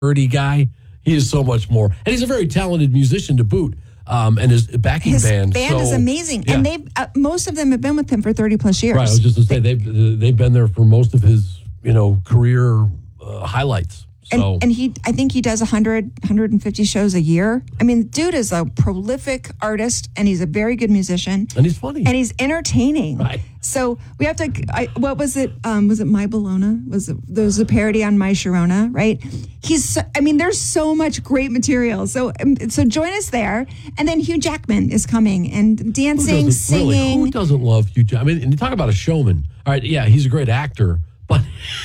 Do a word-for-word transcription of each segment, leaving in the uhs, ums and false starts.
nerdy guy. He is so much more. And he's a very talented musician to boot. Um, and his backing his band. band so, is amazing. Yeah. And they've uh, most of them have been with him for thirty plus years. Right, I was just going to say, they've, they've been there for most of his, you know, career uh, highlights. So. And, and he, I think he does one hundred, one hundred fifty shows a year. I mean, dude is a prolific artist, and he's a very good musician. And he's funny. And he's entertaining. Right. So we have to, I, what was it? Um, was it My Bologna? Was it, there was a parody on My Sharona, right? He's, so, I mean, there's so much great material. So um, so join us there. And then Hugh Jackman is coming and dancing, who singing. Really, who doesn't love Hugh Jackman? I mean, and you talk about a showman. All right, yeah, he's a great actor, but...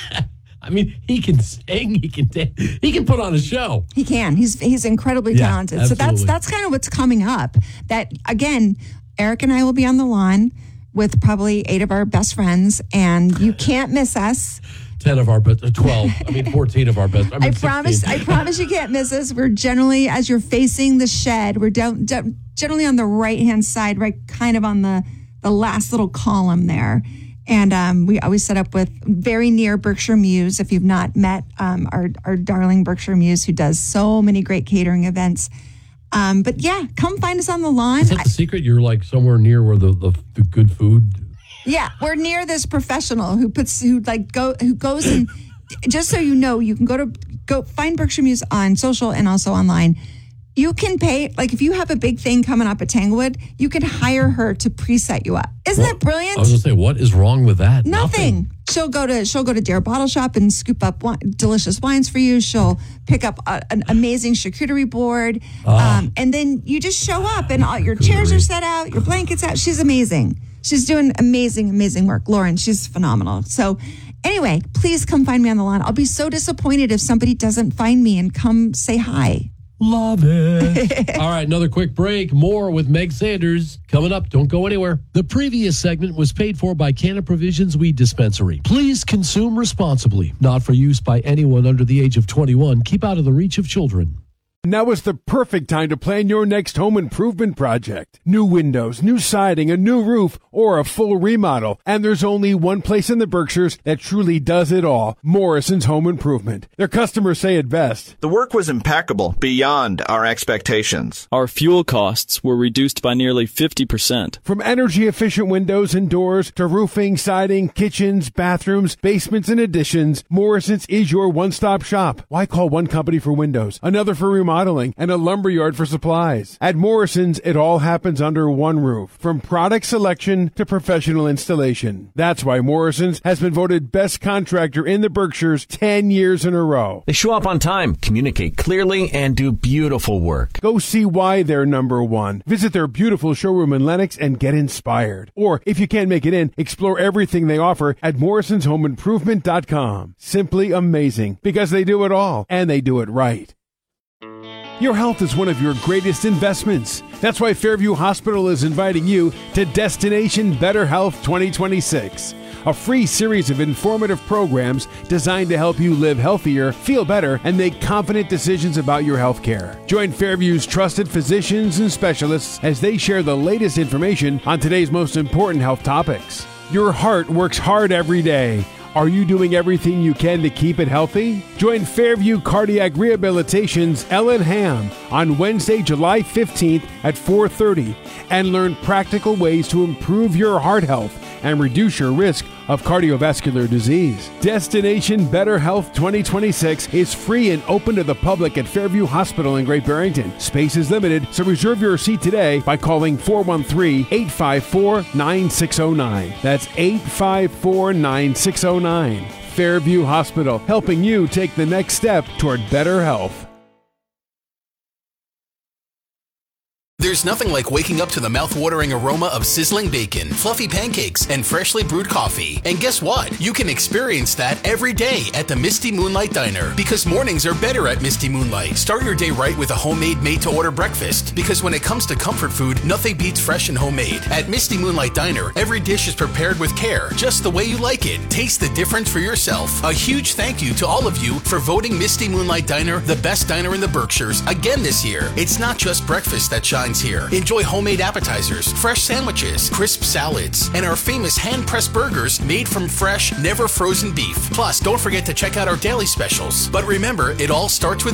I mean, he can sing, he can dance, he can put on a show. He can. He's he's incredibly Yeah, talented. absolutely. So that's that's kind of what's coming up. That again, Eric and I will be on the lawn with probably eight of our best friends, and you can't miss us. Ten of our best, uh, twelve. I mean, fourteen of our best. I, mean, I promise. sixteen. I promise you can't miss us. We're generally, as you're facing the shed, we're down, down generally on the right hand side, right, kind of on the the last little column there. And um, we always set up with very near Berkshire Muse. If you've not met um, our, our darling Berkshire Muse, who does so many great catering events. Um, but yeah, come find us on the lawn. Is that the secret? You're like somewhere near where the, the, the good food. Yeah, we're near this professional who puts who like go who goes and just so you know, you can go to go find Berkshire Muse on social and also online. You can pay, like if you have a big thing coming up at Tanglewood, you can hire her to pre-set you up. Isn't What? that brilliant? I was going to say, what is wrong with that? Nothing. Nothing. She'll go to she'll go to Dare Bottle Shop and scoop up wine, delicious wines for you. She'll pick up a, an amazing charcuterie board, Ah. um, and then you just show up and all your chairs are set out, your blankets out. She's amazing. She's doing amazing, amazing work. Lauren, she's phenomenal. So anyway, please come find me on the lawn. I'll be so disappointed if somebody doesn't find me and come say hi. Love it. All right, another quick break. More with Meg Sanders coming up. Don't go anywhere. The previous segment was paid for by Canna Provisions Weed Dispensary. Please consume responsibly. Not for use by anyone under the age of twenty-one. Keep out of the reach of children. Now is the perfect time to plan your next home improvement project. New windows, new siding, a new roof, or a full remodel. And there's only one place in the Berkshires that truly does it all. Morrison's Home Improvement. Their customers say it best. The work was impeccable, beyond our expectations. Our fuel costs were reduced by nearly fifty percent. From energy-efficient windows and doors to roofing, siding, kitchens, bathrooms, basements, and additions, Morrison's is your one-stop shop. Why call one company for windows, another for remodeling, and a lumberyard for supplies? At Morrison's, it all happens under one roof, from product selection to professional installation. That's why Morrison's has been voted best contractor in the Berkshires ten years in a row. They show up on time, communicate clearly, and do beautiful work. Go see why they're number one. Visit their beautiful showroom in Lenox and get inspired. Or, if you can't make it in, explore everything they offer at morrisons home improvement dot com. Simply amazing, because they do it all, and they do it right. Your health is one of your greatest investments. That's why Fairview Hospital is inviting you to Destination Better Health twenty twenty-six, a free series of informative programs designed to help you live healthier, feel better, and make confident decisions about your health care. Join Fairview's trusted physicians and specialists as they share the latest information on today's most important health topics. Your heart works hard every day. Are you doing everything you can to keep it healthy? Join Fairview Cardiac Rehabilitation's Ellen Ham on Wednesday, July fifteenth at four thirty and learn practical ways to improve your heart health and reduce your risk of cardiovascular disease. Destination Better Health twenty twenty-six is free and open to the public at Fairview Hospital in Great Barrington. Space is limited, so reserve your seat today by calling four one three, eight five four, nine six zero nine. That's eight five four, nine six zero nine. Fairview Hospital, helping you take the next step toward better health. There's nothing like waking up to the mouth-watering aroma of sizzling bacon, fluffy pancakes, and freshly brewed coffee. And guess what? You can experience that every day at the Misty Moonlight Diner, because mornings are better at Misty Moonlight. Start your day right with a homemade made-to-order breakfast, because when it comes to comfort food, nothing beats fresh and homemade. At Misty Moonlight Diner, every dish is prepared with care, just the way you like it. Taste the difference for yourself. A huge thank you to all of you for voting Misty Moonlight Diner the best diner in the Berkshires again this year. It's not just breakfast that shines here. Enjoy homemade appetizers, fresh sandwiches, crisp salads, and our famous hand-pressed burgers made from fresh, never frozen beef. Plus, don't forget to check out our daily specials. But remember, it all starts with